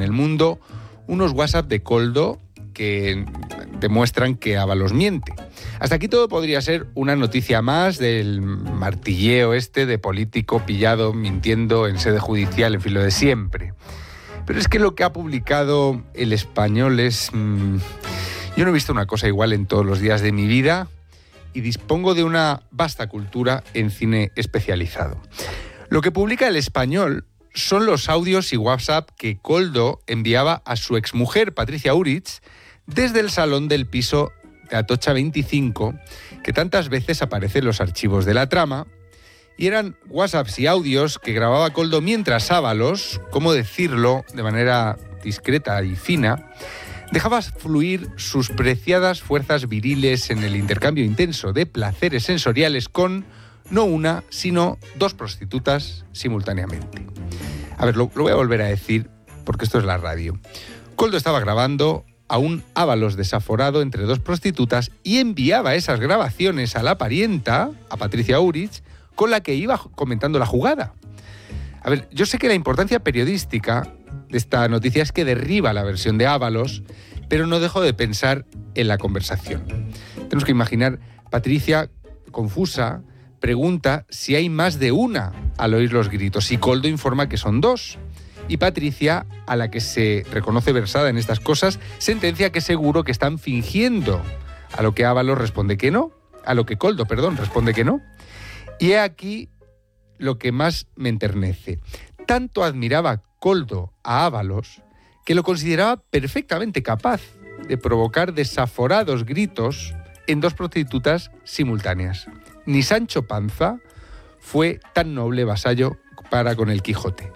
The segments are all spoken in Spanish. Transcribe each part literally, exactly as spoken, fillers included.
el mundo unos WhatsApp de Koldo que demuestran que Ábalos miente. Hasta aquí todo podría ser una noticia más del martilleo este de político pillado mintiendo en sede judicial, en fin, lo de siempre. Pero es que lo que ha publicado El Español es... Mmm, yo no he visto una cosa igual en todos los días de mi vida y dispongo de una vasta cultura en cine especializado. Lo que publica El Español son los audios y WhatsApp que Koldo enviaba a su exmujer, Patricia Úrich, desde el salón del piso de Atocha veinticinco, que tantas veces aparece en los archivos de la trama, y eran WhatsApps y audios que grababa Koldo mientras Ábalos, cómo decirlo de manera discreta y fina, dejaba fluir sus preciadas fuerzas viriles en el intercambio intenso de placeres sensoriales con no una, sino dos prostitutas simultáneamente. A ver, lo, lo voy a volver a decir porque esto es la radio. Koldo estaba grabando a un Ábalos desaforado entre dos prostitutas y enviaba esas grabaciones a la parienta, a Patricia Úrich, con la que iba comentando la jugada. A ver, yo sé que la importancia periodística de esta noticia es que derriba la versión de Ábalos, pero no dejo de pensar en la conversación. Tenemos que imaginar, Patricia, confusa, pregunta si hay más de una al oír los gritos y Koldo informa que son dos. Y Patricia, a la que se reconoce versada en estas cosas, sentencia que seguro que están fingiendo, a lo que Ábalos responde que no, a lo que Koldo, perdón, responde que no. Y he aquí lo que más me enternece. Tanto admiraba Koldo a Ábalos que lo consideraba perfectamente capaz de provocar desaforados gritos en dos prostitutas simultáneas. Ni Sancho Panza fue tan noble vasallo para con el Quijote.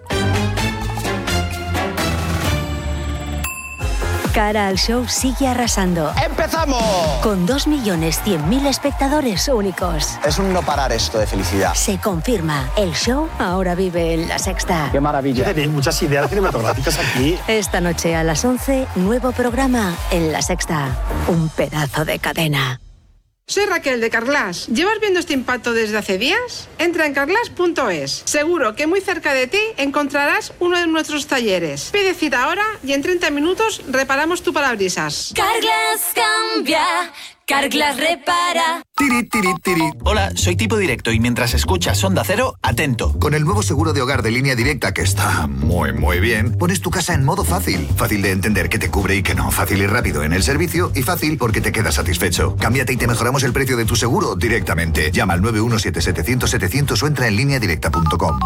Cara al Show sigue arrasando. ¡Empezamos! Con dos millones cien mil espectadores únicos. Es un no parar esto de felicidad. Se confirma, el show ahora vive en La Sexta. ¡Qué maravilla! Tenéis muchas ideas cinematográficas aquí. Esta noche a las once, nuevo programa en La Sexta. Un pedazo de cadena. Soy Raquel de Carglass. ¿Llevas viendo este impacto desde hace días? Entra en carglass punto es. Seguro que muy cerca de ti encontrarás uno de nuestros talleres. Pide cita ahora y en treinta minutos reparamos tu parabrisas. Carglass cambia, Carglass repara. Tiri, tiri, tiri. Hola, soy Tipo Directo y mientras escuchas Onda Cero, atento. Con el nuevo seguro de hogar de Línea Directa, que está muy, muy bien, pones tu casa en modo fácil. Fácil de entender que te cubre y que no. Fácil y rápido en el servicio y fácil porque te quedas satisfecho. Cámbiate y te mejoramos el precio de tu seguro directamente. Llama al nueve uno siete setecientos setecientos o entra en línea directa punto com.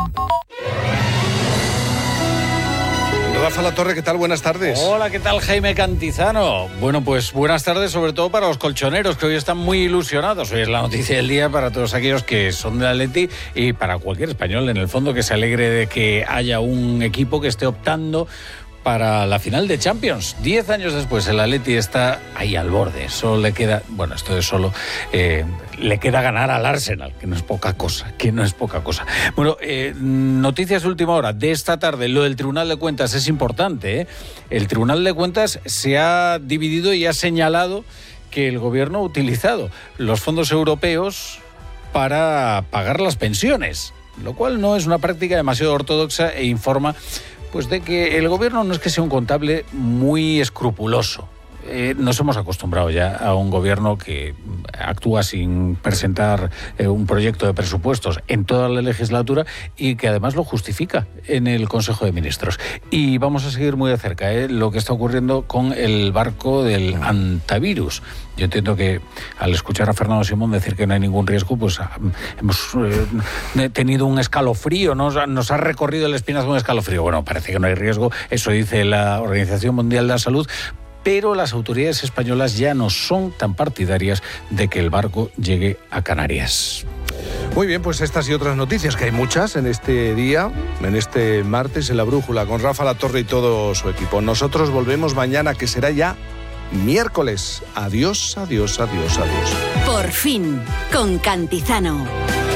Rafa Latorre, ¿qué tal? Buenas tardes. Hola, ¿qué tal, Jaime Cantizano? Bueno, pues buenas tardes, sobre todo para los colchoneros, que hoy están muy ilusionados. Hoy es la noticia del día para todos aquellos que son del Atleti y para cualquier español, en el fondo, que se alegre de que haya un equipo que esté optando para la final de Champions. Diez años después, el Atleti está ahí al borde. Solo le queda, bueno, esto es solo, eh, le queda ganar al Arsenal, que no es poca cosa, que no es poca cosa. Bueno, eh, noticias de última hora de esta tarde. Lo del Tribunal de Cuentas es importante, ¿eh? El Tribunal de Cuentas se ha dividido y ha señalado que el gobierno ha utilizado los fondos europeos para pagar las pensiones, lo cual no es una práctica demasiado ortodoxa e informa pues de que el gobierno no es que sea un contable muy escrupuloso. Eh, nos hemos acostumbrado ya a un gobierno que actúa sin presentar eh, un proyecto de presupuestos en toda la legislatura y que además lo justifica en el Consejo de Ministros. Y vamos a seguir muy de cerca eh, lo que está ocurriendo con el barco del antivirus. Yo entiendo que al escuchar a Fernando Simón decir que no hay ningún riesgo, pues hemos eh, tenido un escalofrío, ¿no? Nos ha recorrido el espinazo un escalofrío. Bueno, parece que no hay riesgo, eso dice la Organización Mundial de la Salud, pero las autoridades españolas ya no son tan partidarias de que el barco llegue a Canarias. Muy bien, pues estas y otras noticias, que hay muchas en este día, en este martes en La Brújula, con Rafa Latorre y todo su equipo. Nosotros volvemos mañana, que será ya miércoles. Adiós, adiós, adiós, adiós. Por fin, con Cantizano.